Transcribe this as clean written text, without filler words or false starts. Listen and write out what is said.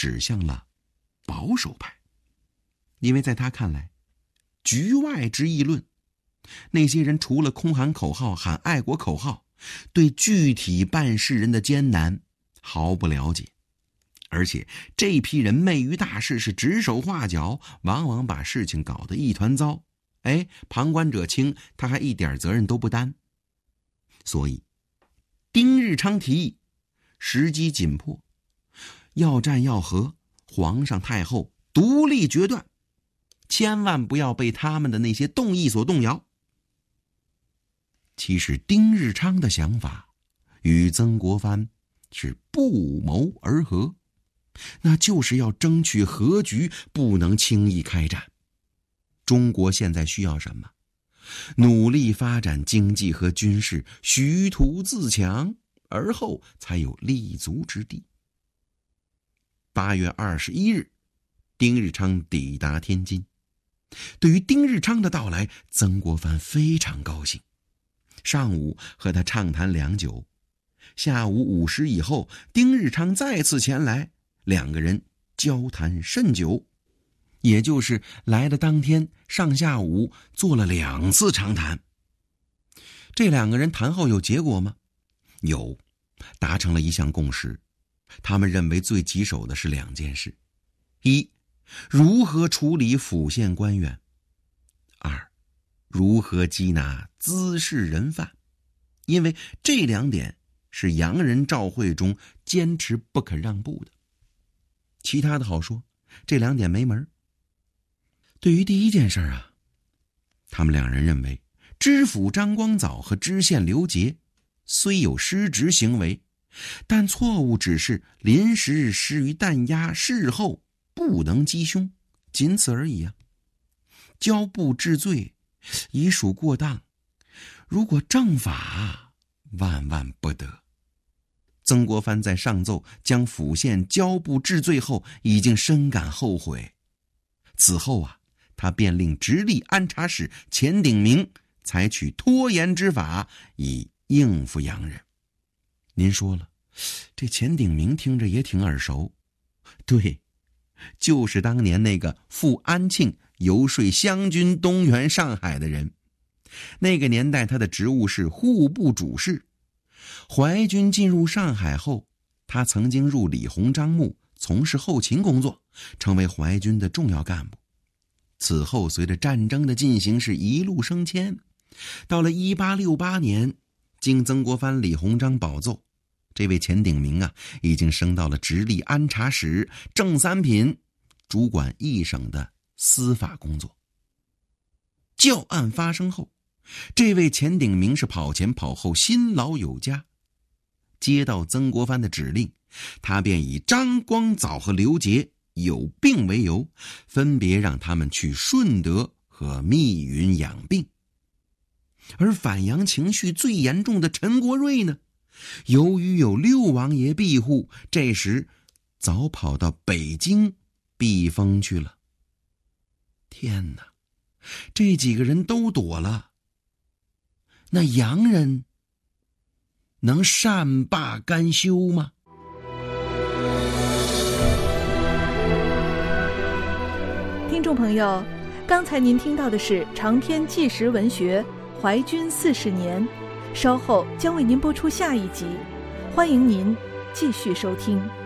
指向了保守派。因为在他看来，局外之议论，那些人除了空喊口号喊爱国口号，对具体办事人的艰难毫不了解，而且这批人昧于大事，是指手画脚，往往把事情搞得一团糟。旁观者清，他还一点责任都不担。所以丁日昌提议，时机紧迫，要战要和，皇上太后独立决断，千万不要被他们的那些动议所动摇。其实丁日昌的想法与曾国藩是不谋而合，那就是要争取和局，不能轻易开战。中国现在需要什么？努力发展经济和军事，徐图自强，而后才有立足之地。8月21日，丁日昌抵达天津。对于丁日昌的到来，曾国藩非常高兴。上午和他畅谈良久，下午5时以后，丁日昌再次前来，两个人交谈甚久。也就是来的当天上下午做了2次长谈。这两个人谈后有结果吗？有，达成了一项共识。他们认为最棘手的是2件事：一，如何处理府县官员；二，如何缉拿滋事人犯。因为这2点是洋人照会中坚持不可让步的。其他的好说，这2点没门。对于第一件事啊，他们2人认为知府张光藻和知县刘杰虽有失职行为，但错误只是临时失于弹压，事后不能缉凶，仅此而已啊。交部治罪已属过当，如果正法，万万不得。曾国藩在上奏将府县交部治罪后，已经深感后悔。此后啊，他便令直隶安察使钱鼎铭采取拖延之法，以应付洋人。您说了，这钱鼎铭听着也挺耳熟。对，就是当年那个赴安庆游说湘军东援上海的人。那个年代他的职务是户部主事。淮军进入上海后，他曾经入李鸿章墓从事后勤工作，成为淮军的重要干部。此后随着战争的进行，是一路升迁。到了1868年，经曾国藩、李鸿章保奏，这位钱鼎铭啊，已经升到了直隶安察使正3品，主管一省的司法工作。教案发生后，这位钱鼎铭是跑前跑后，辛劳有加。接到曾国藩的指令，他便以张光藻和刘杰有病为由，分别让他们去顺德和密云养病。而反洋情绪最严重的陈国瑞呢，由于有6王爷庇护，这时早跑到北京避风去了。天哪，这几个人都躲了，那洋人能善罢甘休吗？ 听众朋友，刚才您听到的是长篇纪实文学《淮军40年》，稍后将为您播出下一集，欢迎您继续收听。